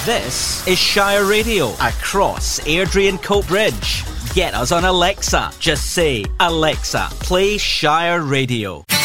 This is Shire Radio across Airdrie and Coat Bridge. Get us on Alexa. Just say, Alexa, play Shire Radio.